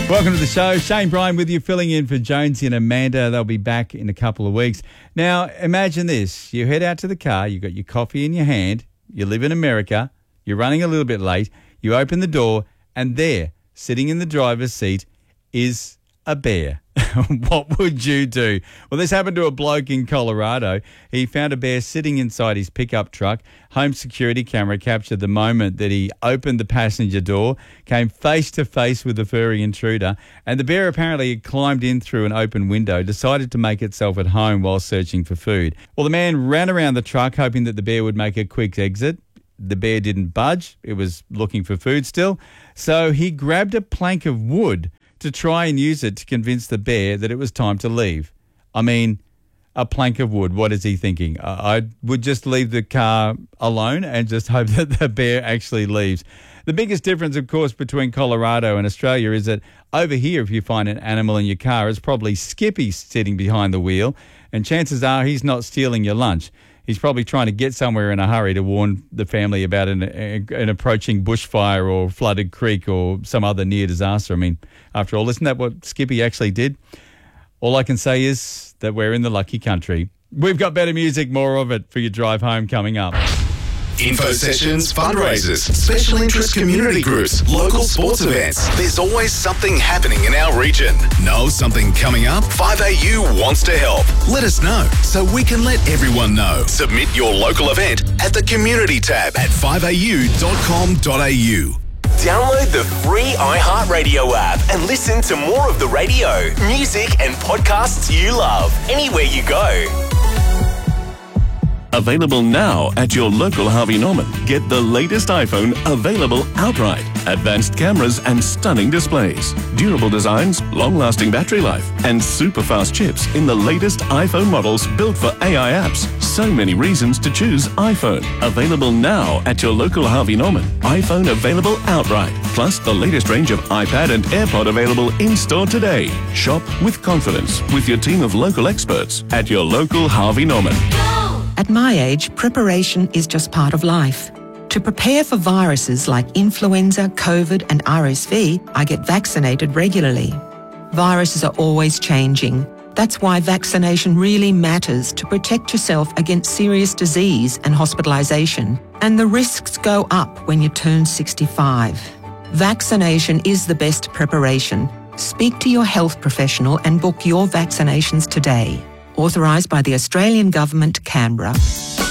Welcome to the show. Shane Bryan with you, filling in for Jonesy and Amanda. They'll be back in a couple of weeks. Now, imagine this. You head out to the car, you've got your coffee in your hand, you live in America, you're running a little bit late, you open the door, and there, sitting in the driver's seat, is a bear. What would you do? Well, this happened to a bloke in Colorado. He found a bear sitting inside his pickup truck. Home security camera captured the moment that he opened the passenger door, came face to face with the furry intruder, and the bear apparently had climbed in through an open window, decided to make itself at home while searching for food. Well, the man ran around the truck hoping that the bear would make a quick exit. The bear didn't budge. It was looking for food still. So he grabbed a plank of wood to try and use it to convince the bear that it was time to leave. I mean, a plank of wood, what is he thinking? I would just leave the car alone and just hope that the bear actually leaves. The biggest difference, of course, between Colorado and Australia is that over here, if you find an animal in your car, it's probably Skippy sitting behind the wheel, and chances are he's not stealing your lunch. He's probably trying to get somewhere in a hurry to warn the family about an approaching bushfire or flooded creek or some other near disaster. I mean, after all, isn't that what Skippy actually did? All I can say is that we're in the lucky country. We've got better music, more of it for your drive home coming up. Info sessions, fundraisers, special interest community groups, local sports events. There's always something happening in our region. Know something coming up? 5AU wants to help. Let us know so we can let everyone know. Submit your local event at the community tab at 5au.com.au. Download the free iHeartRadio app and listen to more of the radio, music and podcasts you love anywhere you go. Available now at your local Harvey Norman. Get the latest iPhone available outright. Advanced cameras and stunning displays. Durable designs, long-lasting battery life, and super fast chips in the latest iPhone models built for AI apps. So many reasons to choose iPhone. Available now at your local Harvey Norman. iPhone available outright. Plus the latest range of iPad and AirPod available in-store today. Shop with confidence with your team of local experts at your local Harvey Norman. At my age, preparation is just part of life. To prepare for viruses like influenza, COVID and RSV, I get vaccinated regularly. Viruses are always changing. That's why vaccination really matters to protect yourself against serious disease and hospitalisation. And the risks go up when you turn 65. Vaccination is the best preparation. Speak to your health professional and book your vaccinations today. Authorised by the Australian Government, Canberra.